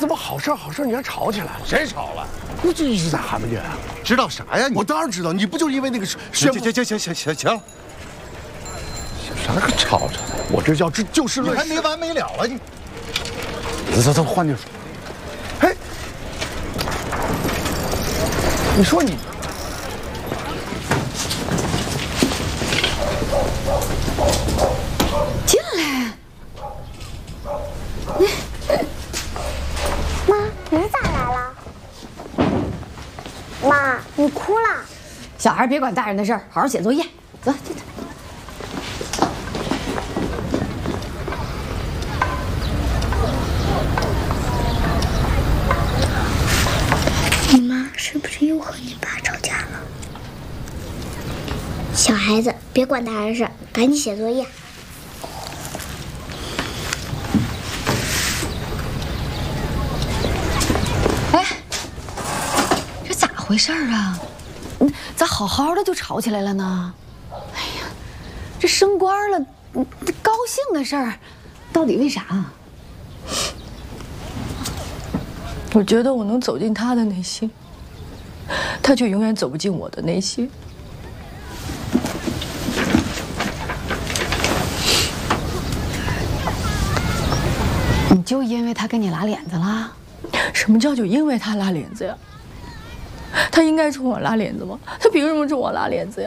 怎么好事好事你还吵起来了？ 谁吵了？ 你这一直在喊着啊？ 知道啥呀你？ 我当然知道，你不就是因为那个宣布？ 行， 啥可吵着的？我这叫就事论事， 你还没完没了啊你！ 走，换地说。嘿，你说你。 进来， 妈，你咋来了？妈，你哭了？ 小孩别管大人的事儿，好好写作业。走，进来。 你妈是不是又和你爸吵架了？小孩子别管大人事，赶紧写作业。 回事儿啊？咋好好的就吵起来了呢？哎呀，这升官了，这高兴的事儿，到底为啥啊？ 我觉得我能走进他的内心，他就永远走不进我的内心。 你就因为他跟你拉脸子了？ 什么叫就因为他拉脸子呀？ 他应该冲我拉脸子吗？他凭什么冲我拉脸子呀？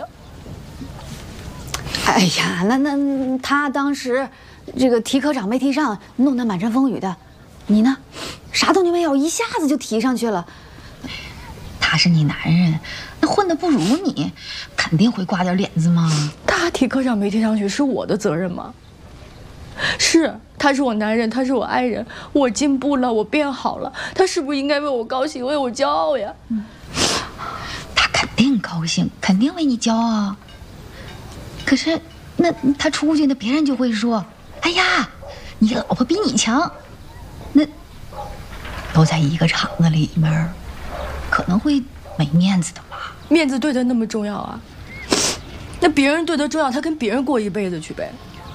哎呀，那他当时这个提科长没提上，弄得满山风雨的，你呢，啥都没有，一下子就提上去了。 他是你男人，那混得不如你，肯定会挂点脸子嘛。 他提科长没提上去是我的责任吗？是，他是我男人，他是我爱人，我进步了，我变好了，他是不是应该为我高兴，为我骄傲呀？ 他肯定高兴，肯定为你骄傲。可是，那他出去，那别人就会说：“哎呀，你老婆比你强。”那都在一个厂子里面，可能会没面子的吧？ 面子对他那么重要啊？那别人对他重要，他跟别人过一辈子去呗。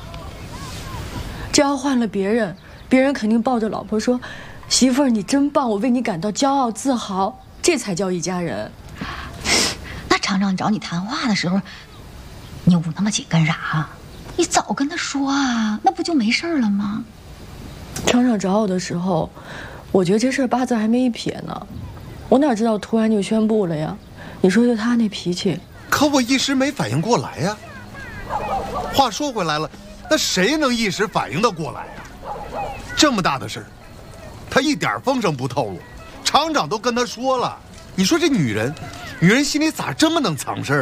这要换了别人，别人肯定抱着老婆说：“媳妇儿，你真棒，我为你感到骄傲自豪。”这才叫一家人。 那厂长找你谈话的时候，你捂那么紧干啥？你早跟他说啊，那不就没事了吗？ 厂长找我的时候，我觉得这事儿八字还没一撇呢，我哪知道突然就宣布了呀？你说就他那脾气， 可我一时没反应过来呀。话说回来了，那谁能一时反应得过来呀？这么大的事儿，他一点风声不透露。厂长都跟他说了，你说这女人心里咋这么能藏事儿？